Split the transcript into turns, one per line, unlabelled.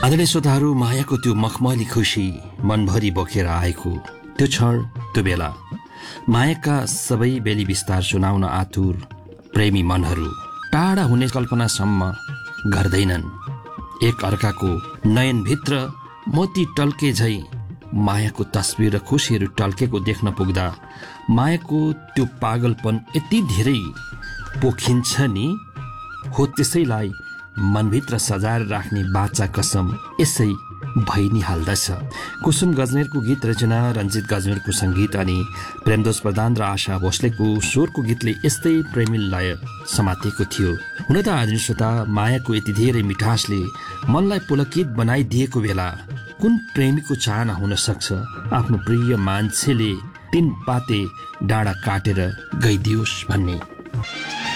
आदरणीय श्रोताहरू, मायाको त्यो मखमली खुसी मनभरि बोकेर आएको त्यो क्षण, त्यो बेला मायाका सबै बेली विस्तार सुनाउन आतुर प्रेमी मनहरू टाढा हुने कल्पनासम्म गर्दैनन्। एक अर्काको नयनभित्र मोती टल्के झै मायाको तस्बिर र खुसीहरू टल्केको देख्न पुग्दा मायाको त्यो पागलपन यति धेरै पोखिन्छ नि, हो त्यसैलाई मनभित्र सजाएर राख्ने बाचा कसम यसै भइ नै हाल्दछ। कुसुम गजमेरको गीत रचना, रञ्जित गजमेरको सङ्गीत अनि प्रेमदोष प्रधान र आशा भोसलेको स्वरको गीतले यस्तै प्रेमी लय समातेको थियो। हुन त आदरणीय श्रोता, मायाको यति धेरै मिठासले मनलाई पुलकित बनाइदिएको बेला कुन प्रेमीको चाहना हुन सक्छ आफ्नो प्रिय मान्छेले 3 पाते डाँडा काटेर गइदियोस् भन्ने।